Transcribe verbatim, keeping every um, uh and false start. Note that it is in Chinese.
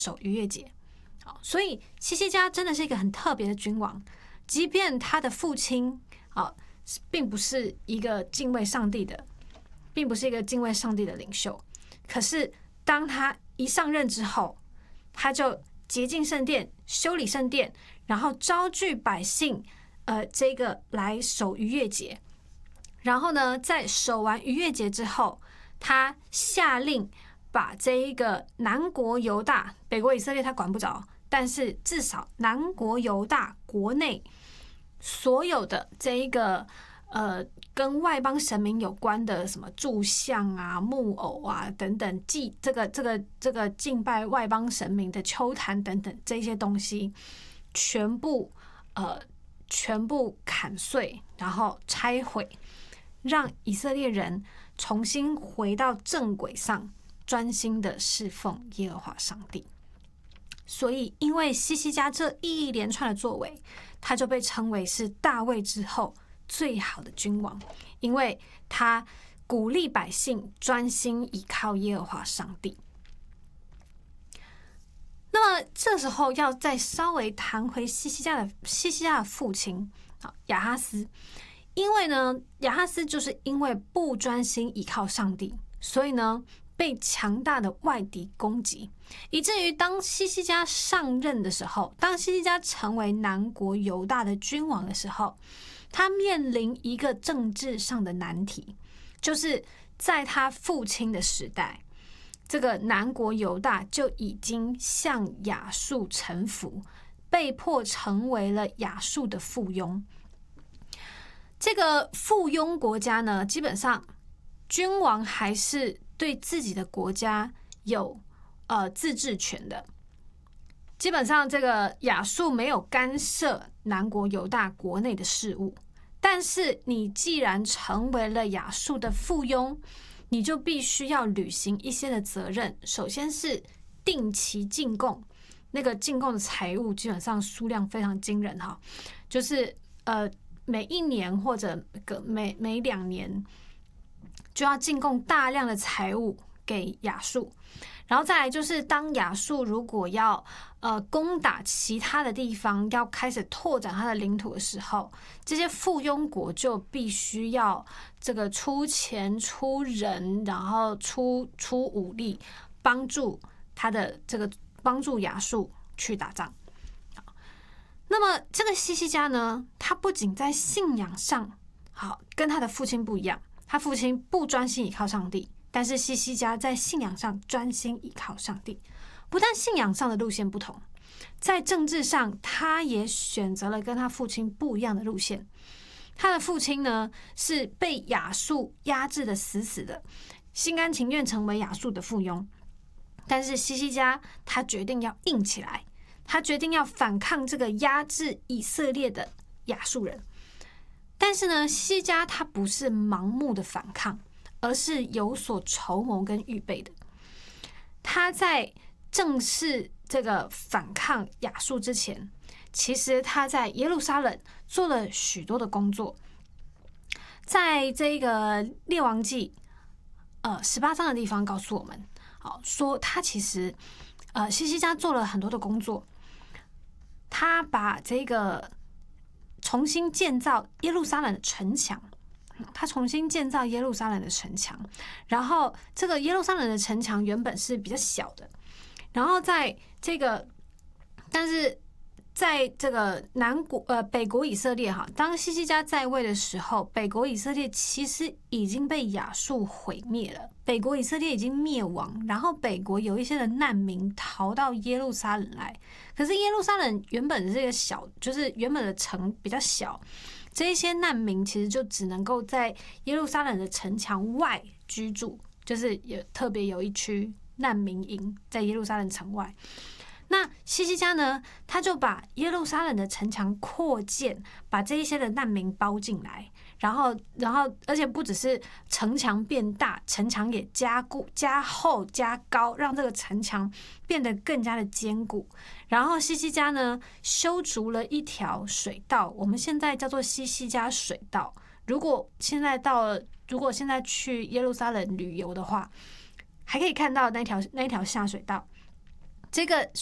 守逾越节。所以西西家真的是一个很特别的君王，即便他的父亲啊，并不是一个敬畏上帝的，并不是一个敬畏上帝的领袖，可是当他一上任之后，他就洁净圣殿，修理圣殿，然后招聚百姓，呃，这个来守逾越节。然后呢，在守完逾越节之后，他下令把这一个南国犹大，北国以色列他管不着，但是至少南国犹大国内所有的这一个呃跟外邦神明有关的什么柱像啊、木偶啊等等，祭这个这个这个敬拜外邦神明的丘坛等等这些东西，全部呃全部砍碎，然后拆毁，让以色列人重新回到正轨上，专心的侍奉耶和华上帝。所以因为西西家这一连串的作为，他就被称为是大卫之后最好的君王，因为他鼓励百姓专心依靠耶和华上帝。那么这时候要再稍微谈回西西家的西西家的父亲亚哈斯，因为呢亚哈斯就是因为不专心依靠上帝，所以呢被强大的外敌攻击，以至于当西西家上任的时候，当西西家成为南国犹大的君王的时候，他面临一个政治上的难题，就是在他父亲的时代，这个南国犹大就已经向亚述臣服，被迫成为了亚述的附庸。这个附庸国家呢，基本上君王还是对自己的国家有呃自治权的。基本上这个亚述没有干涉南国犹大国内的事务，但是你既然成为了亚述的附庸，你就必须要履行一些的责任。首先是定期进贡，那个进贡的财物基本上数量非常惊人哈，就是呃每一年或者每每两年就要进贡大量的财物给亚述。然后再来就是当亚述如果要呃攻打其他的地方，要开始拓展它的领土的时候，这些附庸国就必须要这个出钱出人，然后出出武力，帮助他的这个帮助亚述去打仗。那么这个西西家呢，他不仅在信仰上好跟他的父亲不一样，他父亲不专心依靠上帝，但是西西家在信仰上专心依靠上帝。不但信仰上的路线不同，在政治上他也选择了跟他父亲不一样的路线。他的父亲呢是被亚述压制的死死的，心甘情愿成为亚述的附庸。但是西西家他决定要硬起来，他决定要反抗这个压制以色列的亚述人。但是呢，西西家他不是盲目的反抗，而是有所筹谋跟预备的。他在正式这个反抗亚述之前，其实他在耶路撒冷做了许多的工作。在这个列王记呃十八章的地方告诉我们，好说他其实呃西西家做了很多的工作。他把这个重新建造耶路撒冷的城墙，他重新建造耶路撒冷的城墙，然后这个耶路撒冷的城墙原本是比较小的，然后在这个，但是在这个南国呃北国以色列哈，当西西家在位的时候，北国以色列其实已经被亚述毁灭了，北国以色列已经灭亡，然后北国有一些的难民逃到耶路撒冷来，可是耶路撒冷原本是一个小，就是原本的城比较小。这一些难民其实就只能够在耶路撒冷的城墙外居住，就是也特别有一区难民营在耶路撒冷城外。那西西家呢，他就把耶路撒冷的城墙扩建，把这一些的难民包进来，然后，然后，而且不只是城墙变大，城墙也加固、加厚、加高，让这个城墙变得更加的坚固。然后西西家呢，修筑了一条水道，我们现在叫做西西家水道。如果现在到了，如果现在去耶路撒冷旅游的话，还可以看到那条那条下水道。 这个